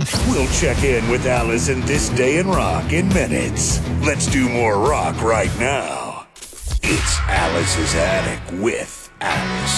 We'll check in with Alice and This Day in Rock in minutes. Let's do more rock right now. It's Alice's Attic with Alice.